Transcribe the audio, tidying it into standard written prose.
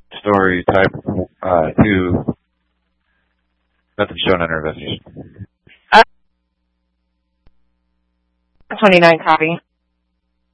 Story type 2. Nothing shown under investigation. 29 copy.